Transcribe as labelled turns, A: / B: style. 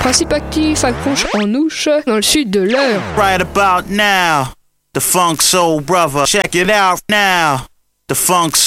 A: Principe actif accroche en ouche dans le sud de l'heure.
B: Right about now, the Funk Soul Brother. Check it out now, the Funk Soul